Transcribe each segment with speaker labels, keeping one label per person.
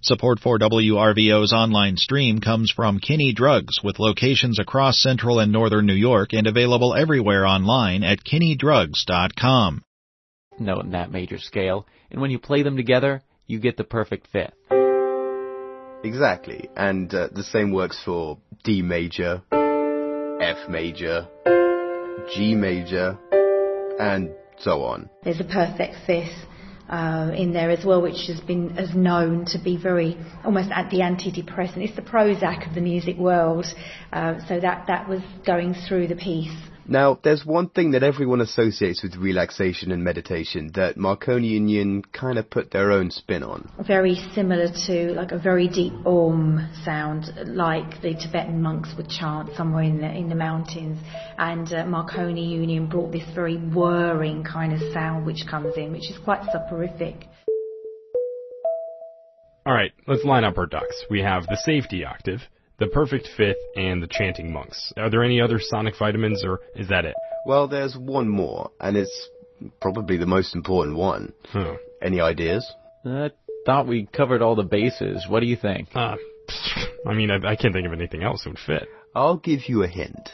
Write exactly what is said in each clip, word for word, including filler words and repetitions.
Speaker 1: Support for W R V O's online stream comes from Kinney Drugs, with locations across central and northern New York and available everywhere online at kinney drugs dot com.
Speaker 2: Note in that major scale, and when you play them together, you get the perfect fifth.
Speaker 3: Exactly, and uh, the same works for D major, F major, G major, and so on.
Speaker 4: There's a perfect fifth uh, in there as well, which has been as known to be very almost at the antidepressant. It's the Prozac of the music world, uh, so that, that was going through the piece.
Speaker 3: Now, there's one thing that everyone associates with relaxation and meditation that Marconi Union kind of put their own spin on.
Speaker 4: Very similar to like a very deep Om sound, like the Tibetan monks would chant somewhere in the, in the mountains. And uh, Marconi Union brought this very whirring kind of sound which comes in, which is quite soporific.
Speaker 5: All right, let's line up our ducks. We have the safety octave, the perfect fifth, and the chanting monks. Are there any other sonic vitamins, or is that it?
Speaker 3: Well, there's one more, and it's probably the most important one.
Speaker 5: Huh.
Speaker 3: Any ideas?
Speaker 2: I thought we covered all the bases. What do you think?
Speaker 5: Uh, I mean, I, I can't think of anything else that would fit.
Speaker 3: I'll give you a hint.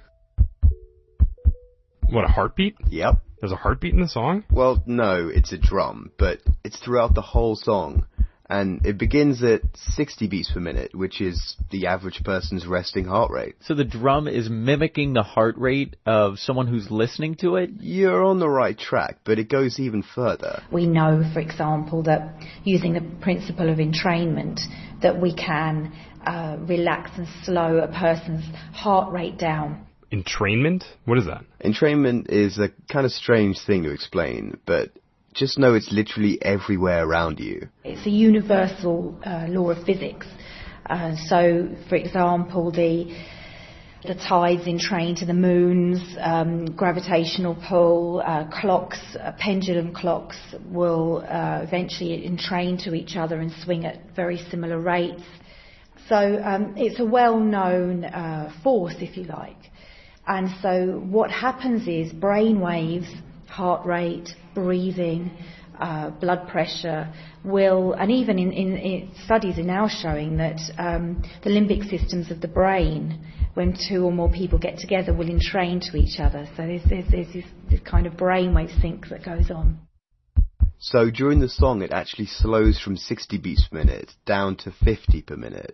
Speaker 5: What, a heartbeat?
Speaker 3: Yep.
Speaker 5: There's a heartbeat in the song?
Speaker 3: Well, no, it's a drum, but it's throughout the whole song. And it begins at sixty beats per minute, which is the average person's resting heart rate.
Speaker 2: So the drum is mimicking the heart rate of someone who's listening to it?
Speaker 3: You're on the right track, but it goes even further.
Speaker 4: We know, for example, that using the principle of entrainment, that we can uh, relax and slow a person's heart rate down.
Speaker 5: Entrainment? What is that?
Speaker 3: Entrainment is a kind of strange thing to explain, but just know it's literally everywhere around you.
Speaker 4: It's a universal uh, law of physics. Uh, so, for example, the the tides entrain to the moon's um, gravitational pull. Uh, clocks, uh, pendulum clocks, will uh, eventually entrain to each other and swing at very similar rates. So um, it's a well-known uh, force, if you like. And so what happens is brain waves, heart rate, breathing, uh, blood pressure will, and even in, in, in studies are now showing that um, the limbic systems of the brain, when two or more people get together, will entrain to each other. So there's, there's, there's this, this kind of brainwave sync that goes on.
Speaker 3: So during the song, it actually slows from sixty beats per minute down to fifty per minute.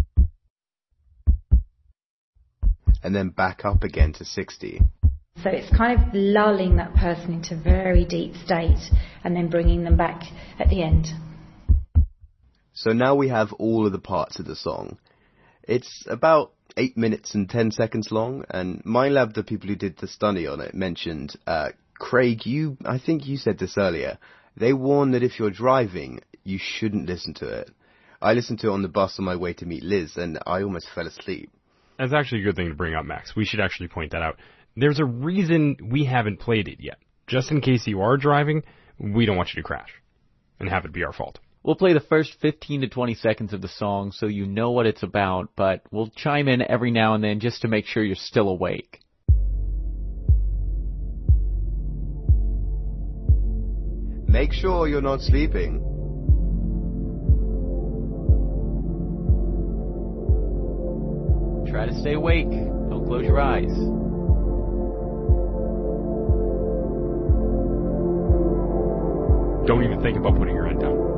Speaker 3: And then back up again to sixty.
Speaker 4: So it's kind of lulling that person into a very deep state and then bringing them back at the end.
Speaker 3: So now we have all of the parts of the song. It's about eight minutes and ten seconds long, and MindLab, the people who did the study on it, mentioned, uh, Craig, you, I think you said this earlier, they warn that if you're driving, you shouldn't listen to it. I listened to it on the bus on my way to meet Liz, and I almost fell asleep.
Speaker 5: That's actually a good thing to bring up, Max. We should actually point that out. There's a reason we haven't played it yet. Just in case you are driving, we don't want you to crash and have it be our fault.
Speaker 2: We'll play the first fifteen to twenty seconds of the song so you know what it's about, but we'll chime in every now and then just to make sure you're still awake.
Speaker 3: Make sure you're not sleeping.
Speaker 2: Try to stay awake. Don't close your eyes.
Speaker 5: Don't even think about putting your head down.